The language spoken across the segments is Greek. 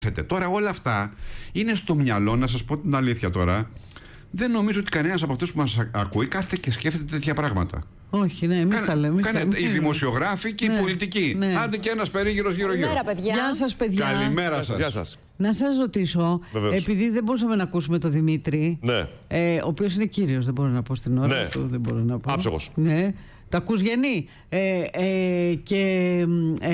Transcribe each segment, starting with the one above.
Τώρα όλα αυτά είναι στο μυαλό, να σας πω την αλήθεια τώρα. Δεν νομίζω ότι κανένας από αυτούς που μας ακούει κάθεται και σκέφτεται τέτοια πράγματα. Όχι, ναι, εμείς τα λέμε. Οι δημοσιογράφοι και οι πολιτικοί. Ναι. Άντε και ένας περίγυρος γύρω-γύρω. Καλημέρα, παιδιά. Γεια σας, παιδιά. Καλημέρα σας. Γεια σας. Να σας ρωτήσω, Βεβαίως. επειδή δεν μπορούσαμε να ακούσουμε τον Δημήτρη, Ναι. ο οποίος είναι κύριος, δεν μπορώ να πω στην ώρα, Ναι. αυτό δεν μπορώ να πω. Άψογος. Ναι. Τα ακούς Γενή. Και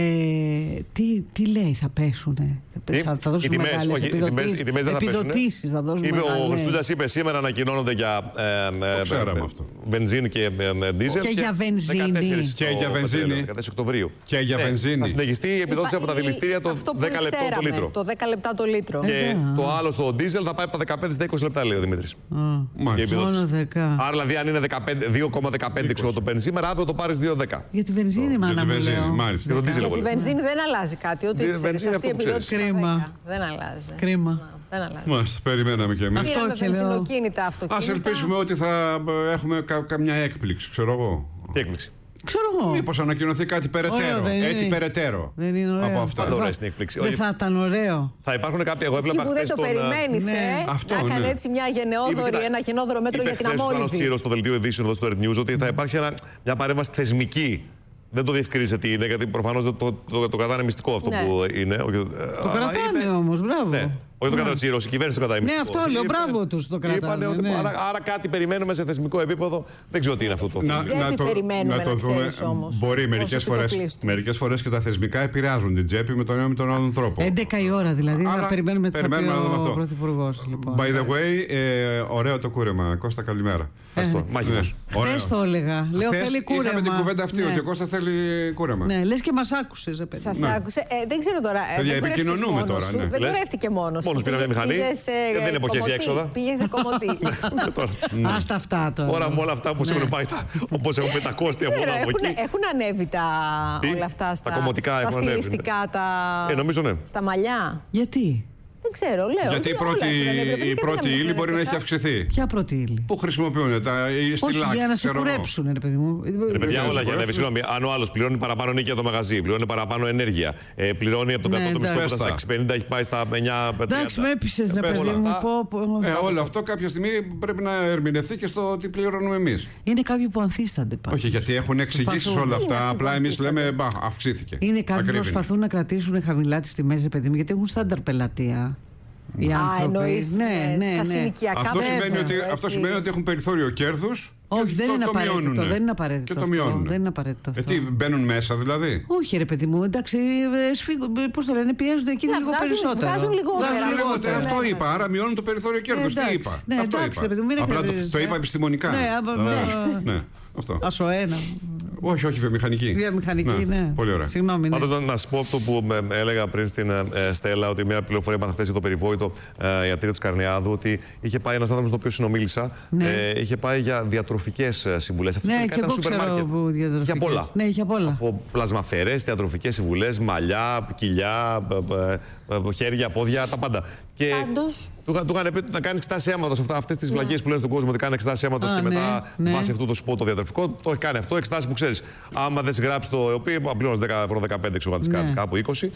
τι λέει, θα πέσουνε. Θα δώσουν οι τιμές, μεγάλες όχι, επιδοτήσεις. οι τιμές δεν θα πέσουνε. Επιδοτήσεις θα δώσουν μεγάλες. Ο Στούντας είπε σήμερα ανακοινώνονται για ξέραμε αυτό. βενζίνη και δίζελ. Και για βενζίνη. Και για βενζίνη. 14 Οκτωβρίου. Και για βενζίνη. Θα συνεχιστεί η επιδότηση από τα δηληστήρια το 10 Αυτό που λεπτό το ξέραμε, λίτρο. το 10 λεπτά το λίτρο. Και το άλλο στο δίζελ θα πάει από τα 15 στα 20 λεπτά, λέει ο Δημήτρης. Μάλιστα. Μόνο 10. Άρα δηλαδή αν είναι 2,15 ξέρω το παίρνει σήμερα, αύριο το πάρεις 2,10. Για τη βενζίνη, Για μάνα τη μου, βενζίνη, λέω. μάλιστα. Για τον δίζελ Η εγώ λέω. βενζίνη δεν αλλάζει κάτι. Ό,τι ξέρεις, βενζίνη αυτή η αυτό που επιδότηση ξέρεις. στα Κρίμα. 10. Δεν αλλάζει. Κρίμα. Δεν αλλάζει. Μάλιστα, περιμέναμε κι εμείς. Αυτό Πήραμε και λέω. βενζινοκίνητα αυτοκίνητα. Ας ελπίσουμε ότι θα έχουμε καμιά έκπληξη, ξέρω εγώ. Τι έκπληξη. Ξέρω εγώ. Μήπως ανακοινωθεί κάτι περαιτέρω. Ωραίο, δεν είναι. Έτσι περαιτέρω. Δεν είναι ωραίο. Από αυτά. Πάντα ωραία στην έκπληξη. Δεν θα ήταν ωραίο. Θα υπάρχουν κάποια. Εγώ Εκεί έβλεπα που δεν χθες το τον. περιμένεις, ναι. Αυτό, να έκανε ναι. έτσι μια γενναιόδορη, ένα γενναιόδωρο μέτρο για την Είπε χθες ο Πάνος αμόλυβη. Τσίρος στο δελτίο ειδήσεων εδώ στο Earth News ότι θα υπάρξει μια παρέμβαση θεσμική. Δεν το διευκρίνησε τι είναι, γιατί προφανώς το κρατάνε μυστικό αυτό Ναι. που είναι. Το κρατάνε όμως, μπράβο. Ναι. Όχι το κρατάει ο Τσίρος, η κυβέρνηση το κρατάει Ναι, μυστικό. αυτό λέω, Είπανε- μπράβο τους το κρατάνε. Είπανε ότι ναι. άρα κάτι περιμένουμε σε θεσμικό επίπεδο. Δεν ξέρω τι είναι αυτό το θέμα. τσέπη περιμένουμε, να ξέρεις όμως. Μπορεί Προσωπικό μερικές φορές και τα θεσμικά επηρεάζουν την τσέπη με τον ένα με τον άλλον τρόπο. 11 η ώρα δηλαδή, Άρα, θα περιμένουμε τι θα πει να δούμε ο αυτό. Πρωθυπουργός. Λοιπόν. By the way, ωραίο το κούρεμα. Κώστα, καλημέρα. Ευχαριστώ. Μάχημος. Χθες το έλεγα. Λέω Χθες θέλει κούρεμα. είχαμε την κουβέντα αυτή, Ναι. ότι ο Κώστας θέλει κούρεμα. Ναι, λες και μας άκουσες, παιδί. Σας Ναι. άκουσε. Δεν ξέρω τώρα. Παιδιά, δεν κουρεύτηκες επικοινωνούμε μόνος τώρα, σου. ναι. Δεν Λες. κουρεύτηκε μόνος Μόνος πήρα μια μηχανή. Δεν είναι εποχές για έξοδα. Πήγες σε κομμωτή. Άστα αυτά τώρα. Τώρα με όλα αυτά που έχουν πάει, όπως έχουν τα κόστη από εδώ από εκεί. Έχουν ανέβει Τι? όλα αυτά Τα κομμωτικά τα έχουν ανέβει, στιλιστικά, νομίζω ναι. στα μαλλιά. Γιατί, Δεν ξέρω, λέω. Γιατί η πρώτη ύλη μπορεί να έχει αυξηθεί. ποια πρώτη ύλη. Πού χρησιμοποιούν τα Όχι, στυλάκια, για να σε ξέρω εγώ. κουρέψουν, ρε παιδί μου. Ρε παιδιά, όλα για κουρέψουν. ανέβει. Συγγνώμη, αν ο άλλος πληρώνει παραπάνω νίκη για το μαγαζί, πληρώνει παραπάνω ενέργεια, πληρώνει από τον Ναι, κατώτατο μισθό που ήταν στα εντάξει. 6,50, έχει πάει στα 9,50. Εντάξει, με έπεισες, ρε Πες παιδί όλα μου. αυτά. Όλο αυτό κάποια στιγμή πρέπει να ερμηνευτεί και στο τι πληρώνουμε εμείς. Είναι κάποιοι που ανθίστανται πάντως. Όχι, γιατί έχουν εξηγήσει Προσπαθούν. όλα Είναι αυτά. αυτοί Απλά που εμείς ανθίστανται. λέμε μπα, αυξήθηκε. Είναι κάποιοι που Ακρίβεια. προσπαθούν να κρατήσουν χαμηλά τις τιμές, ρε παιδί μου, γιατί έχουν στάνταρ πελατεία. Οι άνθρωποι. εννοείς, Ναι, στα συνοικιακά Αυτό βέβαια, σημαίνει ότι έχουν περιθώριο κέρδους. Όχι, δεν είναι απαραίτητο. Δεν είναι απαραίτητο. Και το αυτό. μειώνουν. Δεν είναι απαραίτητο αυτό. Τι, μπαίνουν μέσα δηλαδή. Όχι, ρε παιδί μου, εντάξει, πώς το λένε, πιέζονται εκεί λίγο περισσότερο. βγάζουν λιγότερα. Βγάζουν λιγότερα. λιγότερα. Αυτό Ναι, είπα. Άρα μειώνουν το περιθώριο κέρδους. Τι εντάξει. είπα. Ναι, Αυτό εντάξει, είπα. ρε παιδί μου, μην Απλά εκνευρίζεσαι. το είπα επιστημονικά. Ναι, Ναι, αυτό. Ασοένα. Όχι, βιομηχανική. Βιομηχανική, ναι. Πολύ ωραία. Συγγνώμη. Ναι. Πάντως, να σας πω αυτό που έλεγα πριν στην Στέλλα, ότι μια πληροφορία έμαθα χθες για το περιβόητο ιατρείο της Καρνιάδου, ότι είχε πάει ένας άνθρωπος με τον οποίο συνομίλησα, είχε πάει για διατροφικές συμβουλές. Αυτό Ναι, τελικά και ήταν εγώ σούπερ ξέρω μάρκετ. που διατροφικές. Για πολλά. Ναι, για πολλά. Από πλασμαφερές, διατροφικές συμβουλές, μαλλιά, κοιλιά, χέρια, πόδια, τα πάντα. Και Πάντως. του είχαν πει να κάνει εξετάσεις αίματος. Αυτές τις βλακίες που λένε στον κόσμο ότι κάνει εξετάσεις αίματος και ναι, μετά ναι. βάσει αυτού το σου πω το διατροφικό, το έχει κάνει αυτό. Εξετάσεις που ξέρεις. Άμα δεν σε γράψει το οποίο πληρώνεις 10 ευρώ, 15 ξέρω τις κάρτες, κάπου 20.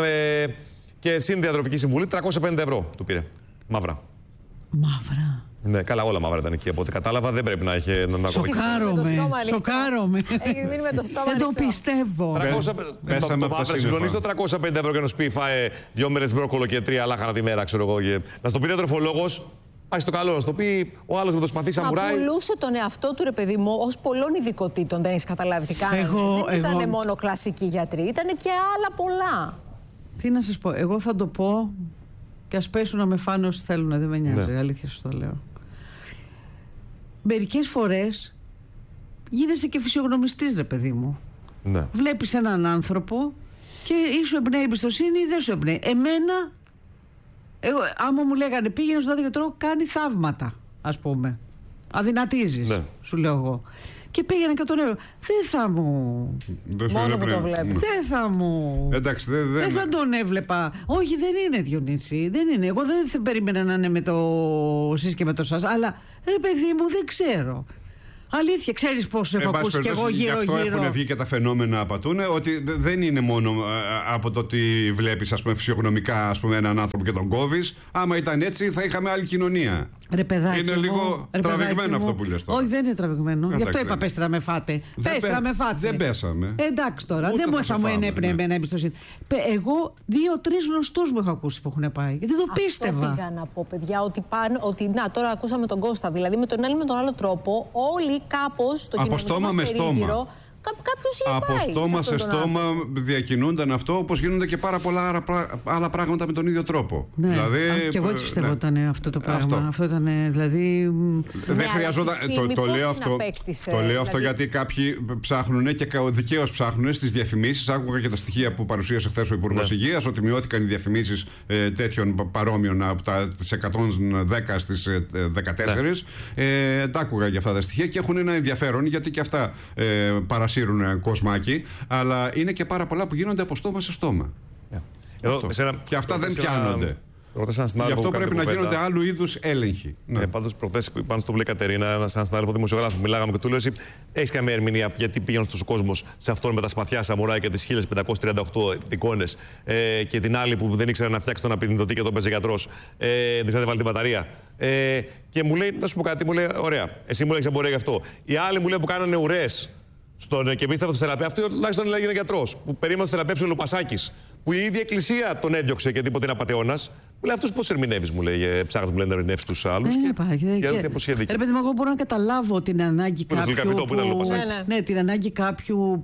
Και συν διατροφική συμβουλή 350 ευρώ του πήρε. Μαύρα. Μαύρα. Ναι, καλά, όλα μαύρα ήταν εκεί από ό,τι κατάλαβα. Δεν πρέπει να έχει να Σοκάρομαι. Σοκάρομαι. Έχει μείνει με το στόμα Δεν το ανοιχτό. πιστεύω. Πέσαμε από τα σύννεφα. Το 350 ευρώ και να σου πει φάε 2 μέρες μπρόκολο και 3 λάχανα τη μέρα, ξέρω εγώ. Να σου το πει διατροφολόγος, πάει στο καλό. Να σου το πει ο άλλος με το σπαθί Μα σαμουράι. πουλούσε τον εαυτό του, ρε παιδί μου, ως πολλών ειδικοτήτων. Δεν έχει καταλάβει τι κάνανε. Δεν ήταν μόνο κλασικοί γιατροί, ήταν και άλλα πολλά. Τι να σας πω, εγώ θα το πω και ας πέσουν να με φάνε όσοι θέλουν, δεν με νοιάζει, αλήθεια σας το λέω. Μερικές φορές γίνεσαι και φυσιογνωμιστής, ρε παιδί μου. Ναι. Βλέπεις έναν άνθρωπο και ή σου εμπνέει εμπιστοσύνη ή δεν σου εμπνέει. Εμένα, άμα μου λέγανε πήγαινε στον γιατρό, κάνει θαύματα, ας πούμε. Αδυνατίζεις, σου λέω εγώ. Και πήγαινε και τον έβλεπα. Δεν θα μου. Μόνο που το βλέπεις. Δεν θα μου. Εντάξει, δεν θα τον έβλεπα. Όχι, δεν είναι Διονύση. Δεν είναι. Εγώ δεν θα περίμενα να είναι με το εσείς και με το σας. Αλλά ρε παιδί μου, δεν ξέρω. Αλήθεια, ξέρεις πόσους έχω ακούσει και εγώ γύρω-γύρω. Γι' αυτό έχουν βγει και τα φαινόμενα απατούν, ότι δεν είναι μόνο από το ότι βλέπεις, ας πούμε, φυσιογνωμικά, ας πούμε, έναν άνθρωπο και τον κόβεις. Άμα ήταν έτσι, θα είχαμε άλλη κοινωνία. Ρε παιδάκι, είναι λίγο τραβηγμένο αυτό που λες τώρα. Όχι, δεν είναι τραβηγμένο. Γι' αυτό είπα πες να με φάτε. Πες να με φάτε. Δεν πέσαμε. Εντάξει τώρα, δεν θα μου ενέπνεε εμένα εμπιστοσύνη. Εγώ 2-3 γνωστούς μου έχω ακούσει που έχουν πάει. Γιατί το πίστευα. Αυτό πήγα να πω, παιδιά, ότι να, τώρα ακούσαμε τον Κώστα. Δηλαδή με τον ένα ή με τον άλλο τρόπο, όλοι κάπως στο κοινωνικό μας περίγυρο. Από στόμα σε στόμα διακινούνταν αυτό, όπως γίνονται και πάρα πολλά άλλα πράγματα με τον ίδιο τρόπο. Ναι. Δηλαδή, και εγώ έτσι πιστεύω ήταν αυτό το πράγμα. Αυτό ήταν, δηλαδή... Δεν χρειαζόταν. Το λέω αυτό γιατί κάποιοι ψάχνουν και δικαίως ψάχνουν στις διαφημίσεις. Άκουγα και τα στοιχεία που παρουσίασε χθες ο Υπουργός Υγείας, ότι μειώθηκαν οι διαφημίσεις τέτοιων παρόμοιων από τις 110 στις 14. Τα άκουγα για αυτά τα στοιχεία και έχουν ένα ενδιαφέρον, γιατί και αυτά παρασύρουν κοσμάκι, αλλά είναι και πάρα πολλά που γίνονται από στόμα σε στόμα. Και αυτά δεν πιάνονται. Γι' αυτό πρέπει να γίνονται άλλου είδους έλεγχοι. Πάντως, προχθές που είπαν στο Μπλε Κατερίνα, έναν συνάδελφο δημοσιογράφο, μιλάγαμε και του λέω: έχεις καμία ερμηνεία γιατί πήγαινε τόσο κόσμος σε αυτόν με τα σπαθιά σαμουράι και τις 1538 εικόνες και την άλλη που δεν ήξερε να φτιάξει τον απεινιδωτή και τον παίζει γιατρός, δεν ξέρετε βάλει την μπαταρία. Και μου λέει: να σου πω κάτι, μου λέει: ωραία, εσύ μου λέγεις εμπορία γι' αυτό. Οι άλλοι μου λέει που κάνανε ουρές και πίστευα στο θεραπεύτη, τουλάχιστον λέγεται γιατρός. Που περίμενε στο θεραπεύσει ο Λουπασάκης, που η ίδια εκκλησία τον έδιωξε και τίποτε είναι απατεώνας. Μου λέει: αυτούς πώς ερμηνεύεις, μου λέει, ψάχνεις μου λένε να ερμηνεύσεις τους άλλους. Δεν υπάρχει. Ρε παιδί μου, εγώ μπορώ να καταλάβω την ανάγκη κάποιου. Ναι, την ανάγκη κάποιου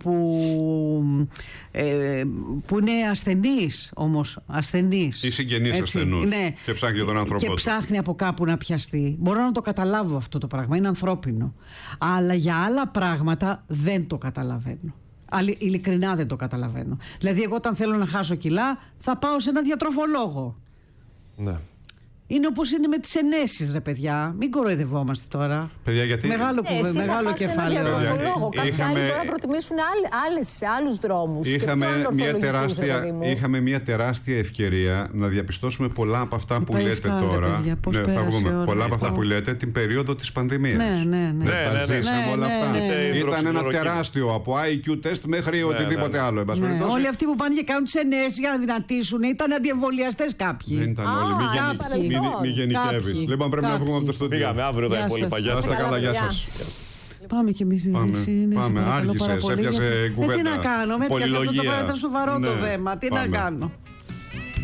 που είναι ασθενής όμως. Ασθενής. Ή συγγενής ασθενούς. Ναι. Και ψάχνει για τον άνθρωπό του. Και ψάχνει από κάπου να πιαστεί. Μπορώ να το καταλάβω αυτό το πράγμα. Είναι ανθρώπινο. Αλλά για άλλα πράγματα δεν το καταλαβαίνω. Ειλικρινά δεν το καταλαβαίνω. Δηλαδή, εγώ όταν θέλω να χάσω κιλά, θα πάω σε έναν διατροφολόγο. Ναι. Είναι όπως είναι με τις ενέσεις, ρε παιδιά. Μην κοροϊδευόμαστε τώρα. Παιδιά, γιατί... Μεγάλο κεφάλαιο. Κάποιοι άλλοι μπορεί να προτιμήσουν άλλους δρόμους. Είχαμε μια τεράστια ευκαιρία να διαπιστώσουμε πολλά από αυτά που λέτε τώρα. Θα βγούμε. Πολλά από αυτά που λέτε την περίοδο της πανδημίας. Ναι. Τα ζήσαμε όλα αυτά. Ήταν ένα τεράστιο από IQ τεστ μέχρι οτιδήποτε άλλο. Όλοι αυτοί που πάνε και κάνουν τις ενέσεις για να δυνατήσουν ήταν αντιεμβολιαστές κάποιοι. Δεν ήταν όλοι. Μην γενικεύεις. Λοιπόν, πρέπει να βγούμε από το στούντιο. Πήγαμε αύριο τα υπόλοιπα. Γεια σας. Καλά, γεια σας. Πάμε κι εμείς. Πάμε, άρχισες, έπιασε κουβέντα. Τι να κάνω, με έπιασε αυτό το πράγμα, ήταν σοβαρό το θέμα. Τι να κάνω.